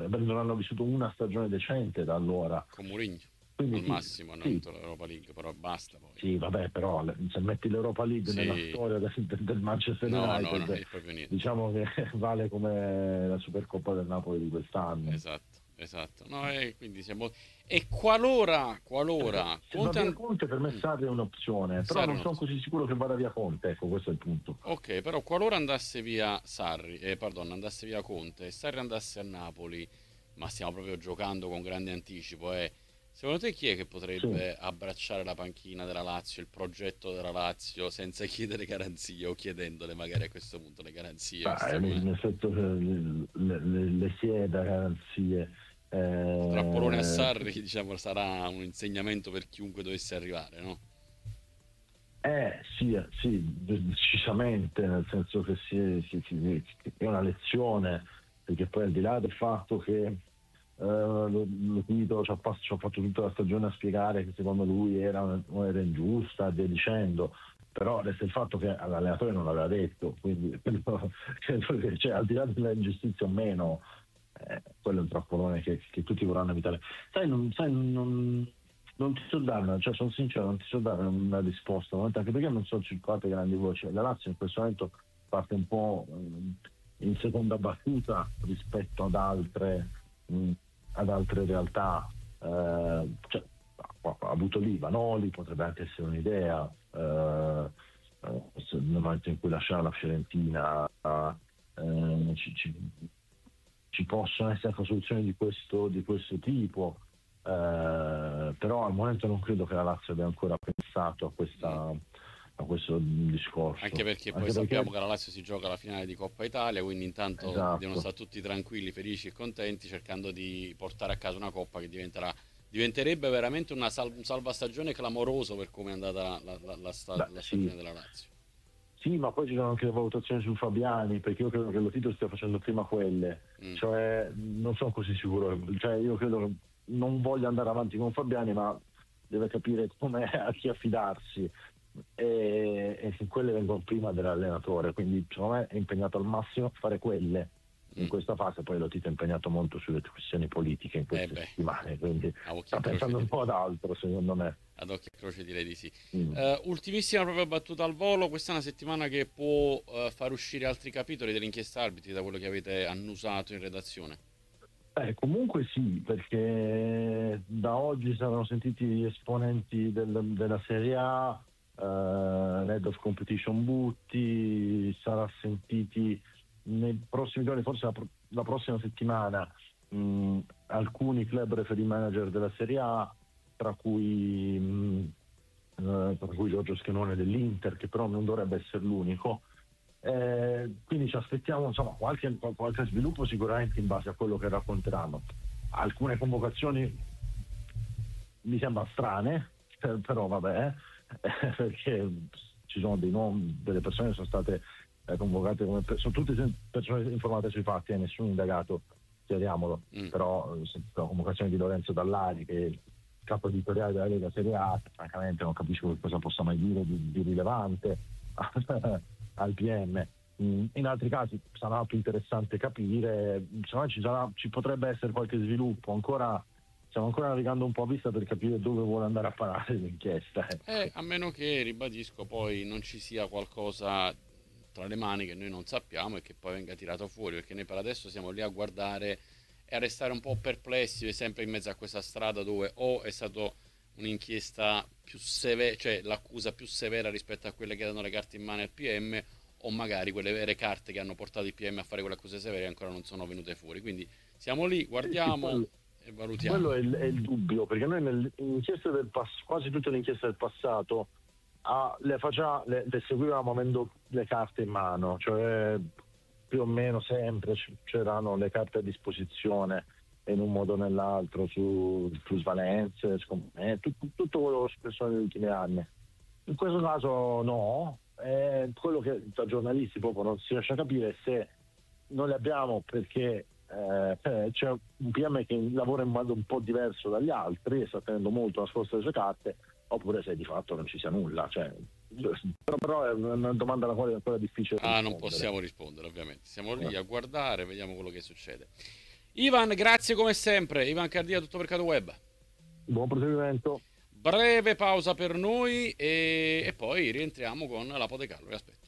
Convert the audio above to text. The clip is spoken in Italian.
non hanno vissuto una stagione decente da allora. Con Mourinho al Quindi massimo hanno sì, vinto l'Europa League, però basta poi. sì, vabbè, però se metti l'Europa League nella Sì, storia del Manchester no, no, non United, è proprio niente. diciamo che vale come la Supercoppa del Napoli di quest'anno. Esatto, esatto. No, e quindi siamo... E qualora Se va Conte... via Conte, per me Mm, Sarri è un'opzione, però Sarri non è sono così sicuro che vada via Conte, ecco, questo è il punto. Ok, però qualora andasse via Sarri, pardon, andasse via Conte e Sarri andasse a Napoli, ma stiamo proprio giocando con grande anticipo, secondo te chi è che Sì. potrebbe abbracciare la panchina della Lazio, il progetto della Lazio, senza chiedere garanzie o chiedendole magari a questo punto le garanzie, visto come Nel senso che le sieda garanzie. il trappolone a Eh, Sarri, diciamo, sarà un insegnamento per chiunque dovesse arrivare, no? sì, sì, decisamente, nel senso che è una lezione, perché poi al di là del fatto che lo Tito ci ha fatto tutta la stagione a spiegare che secondo lui era ingiusta e via dicendo, però resta il fatto che all'allenatore non l'aveva detto, quindi credo che, cioè, al di là della ingiustizia o meno, quello è un trappolone che tutti vorranno evitare. Non ti so dare, cioè sono sincero, non ti so dare una risposta, anche perché non sono circolate grandi voci. La Lazio in questo momento parte un po' in seconda battuta rispetto mh, ad altre realtà. Cioè, ha avuto lì Vanoli, potrebbe anche essere un'idea, nel momento in cui lasciare la Fiorentina, eh, ci, ci- ci possono essere anche soluzioni di questo tipo, però al momento non credo che la Lazio abbia ancora pensato Mm. a questo Anche discorso, perché poi anche sappiamo perché, che la Lazio si gioca la finale di Coppa Italia, quindi intanto devono esatto. stare tutti tranquilli, felici e contenti, cercando di portare a casa una Coppa che diventerebbe veramente un salvastagione clamoroso per come è andata Beh, la sì, stagione della Lazio. sì, ma poi ci sono anche le valutazioni su Fabiani, perché io credo che lo Tito stia facendo prima quelle, Mm. cioè non sono così sicuro, cioè io credo che non voglia andare avanti con Fabiani, ma deve capire come a chi affidarsi, e che quelle vengono prima dell'allenatore, quindi secondo me è impegnato al massimo a fare quelle in Mm. questa fase. Poi lo Tito è impegnato molto sulle questioni politiche in Eh queste beh, settimane, quindi a occhio sta e croce pensando un po' direi. ad altro secondo me. Ad occhio e croce direi di sì. Mm. Ultimissima proprio battuta al volo, questa è una settimana che può far uscire altri capitoli dell'inchiesta arbitri da quello che avete annusato in redazione. Comunque sì, perché da oggi saranno sentiti gli esponenti della Serie A, Head of Competition Butti, sarà sentiti nei prossimi giorni, forse la prossima settimana, alcuni club referee manager della Serie A, tra cui Giorgio Schenone dell'Inter, che però non dovrebbe essere l'unico. Quindi ci aspettiamo, insomma, qualche sviluppo sicuramente in base a quello che racconteranno. Alcune convocazioni mi sembrano strane, però vabbè, perché ci sono dei nomi, delle persone che sono state convocate sono tutte persone informate sui fatti, nessun indagato, chiariamolo, Mm. però la convocazione di Lorenzo Dallari, che è il capo editoriale della Lega Serie A, francamente non capisco che cosa possa mai dire di rilevante al PM. In altri casi sarà più interessante capire, secondo me ci potrebbe essere qualche sviluppo, stiamo ancora navigando un po' a vista per capire dove vuole andare a parare l'inchiesta. Ecco. A meno che, ribadisco, poi non ci sia qualcosa tra le mani che noi non sappiamo e che poi venga tirato fuori, perché noi per adesso siamo lì a guardare e a restare un po' perplessi, sempre in mezzo a questa strada dove o è stato un'inchiesta più severa, cioè l'accusa più severa rispetto a quelle che danno le carte in mano al PM, o magari quelle vere carte che hanno portato il PM a fare quelle accuse severe e ancora non sono venute fuori. Quindi siamo lì, Sì, guardiamo e quello valutiamo. è il dubbio, perché noi quasi tutte le inchieste del passato le seguivamo avendo le carte in mano, cioè più o meno sempre c'erano le carte a disposizione in un modo o nell'altro su plusvalenze, tutto quello che è successo negli ultimi anni. In questo caso no, quello che da giornalisti proprio non si riesce a capire è se non le abbiamo perché c'è un PM che lavora in modo un po' diverso dagli altri e sta tenendo molto nascoste le sue carte, oppure se di fatto non ci sia nulla. Cioè, però è una domanda alla quale è ancora difficile Ah, non rispondere. possiamo rispondere, ovviamente. Siamo lì a guardare, vediamo quello che succede. Ivan, grazie come sempre. Ivan Cardia, Tutto Mercato Web. Buon proseguimento. Breve pausa per noi e poi rientriamo con la Pote Carlo. Vi aspetto.